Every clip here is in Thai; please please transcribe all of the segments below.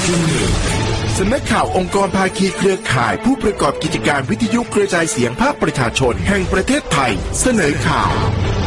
สำนักข่าวองค์กรภาคีเครือข่ายผู้ประกอบกิจการวิทยุกระจายเสียงภาคประชาชนแห่งประเทศไทยเสนอข่าว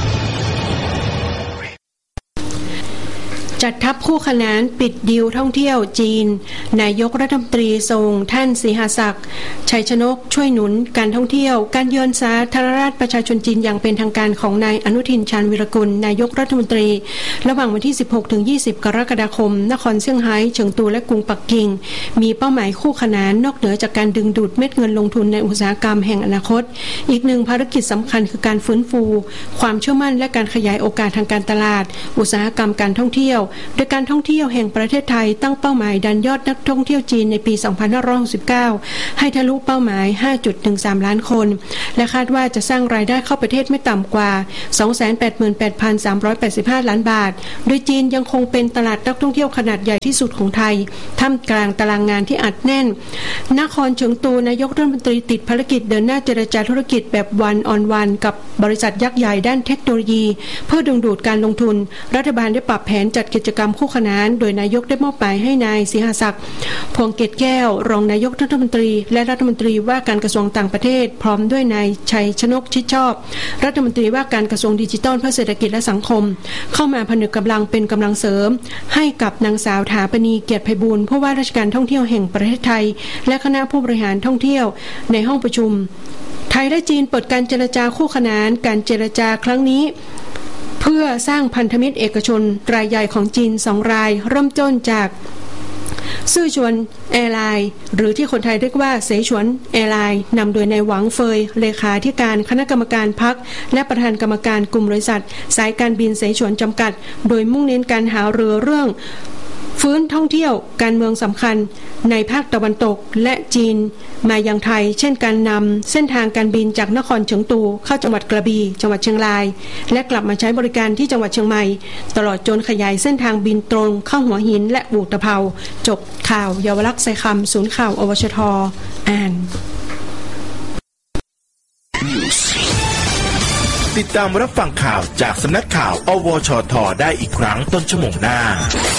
จัดทัพคู่ขนานปิดดีลท่องเที่ยวจีนนายกรัฐมนตรีทรงท่านสีหศักดิ์ชัยชนกช่วยหนุนการท่องเที่ยวการเยือนสาธารณรัฐประชาชนจีนอย่างเป็นทางการของนายอนุทินชาญวิรกุลนายกรัฐมนตรีระหว่างวันที่ 16-20 กรกฎาคมนครเซี่ยงไฮ้เฉิงตูและกรุงปักกิ่งมีเป้าหมายคู่ขนานนอกเหนือจากการดึงดูดเม็ดเงินลงทุนในอุตสาหกรรมแห่งอนาคตอีกหนึ่งภารกิจสำคัญคือการฟื้นฟูความเชื่อมั่นและการขยายโอกาสทางการตลาดอุตสาหกรรมการท่องเที่ยวโดยการท่องเที่ยวแห่งประเทศไทยตั้งเป้าหมายดันยอดนักท่องเที่ยวจีนในปี 2569 ให้ทะลุเป้าหมาย 5.13 ล้านคนและคาดว่าจะสร้างรายได้เข้าประเทศไม่ต่ำกว่า 288,385 ล้านบาทโดยจีนยังคงเป็นตลาดนักท่องเที่ยวขนาดใหญ่ที่สุดของไทยท่ามกลางตารางงานที่อัดแน่นนครเฉิงตูนายกรัฐมนตรีติดภารกิจเดินหน้าเจรจาธุรกิจแบบวันออนวันกับบริษัทยักษ์ใหญ่ด้านเทคโนโลยีเพื่อดึงดูดการลงทุนรัฐบาลได้ปรับแผนจัดกิจกรรมคู่ขนานโดยนายกได้มอบหมายให้นายสีหศักดิ์พวงเกตแก้วรองนายกรัฐมนตรีและรัฐมนตรีว่าการกระทรวงต่างประเทศพร้อมด้วยนายชัยชนกชิดชอบรัฐมนตรีว่าการกระทรวงดิจิทัลเพื่อเศรษฐกิจและสังคมเข้ามาผนึกกำลังเป็นกำลังเสริมให้กับนางสาวถาปณีเกียรติไพบูลย์ผู้ว่าราชการท่องเที่ยวแห่งประเทศไทยและคณะผู้บริหารท่องเที่ยวในห้องประชุมไทยและจีนเปิดการเจรจาคู่ขนานการเจรจาครั้งนี้เพื่อสร้างพันธมิตรเอกชนรายใหญ่ของจีน2รายเริ่มต้นจากซื่อชวนแอร์ไลน์หรือที่คนไทยเรียกว่าเสฉวนแอร์ไลน์นำโดยนายหวังเฟยเลขาธิการคณะกรรมการพรรคและประธานกรรมการกลุ่มบริษัทสายการบินเสฉวนจำกัดโดยมุ่งเน้นการหารือเรื่องฟื้นท่องเที่ยวการเมืองสำคัญในภาคตะวันตกและจีนมายังไทยเช่นการนำเส้นทางการบินจากนครเฉิงตูเข้าจังหวัดกระบี่จังหวัดเชียงรายและกลับมาใช้บริการที่จังหวัดเชียงใหม่ตลอดจนขยายเส้นทางบินตรงเข้าหัวหินและอู่ตะเภาจบข่าวเยาวลักษณ์ไซคำศูนย์ข่าวอวชท.อ่านติดตามรับฟังข่าวจากสำนักข่าวอวชท.ได้อีกครั้งต้นชั่วโมงหน้า